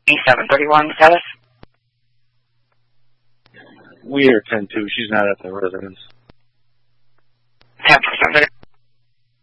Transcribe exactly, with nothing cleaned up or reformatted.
seven thirty-one status. We are ten two. She's not at the residence.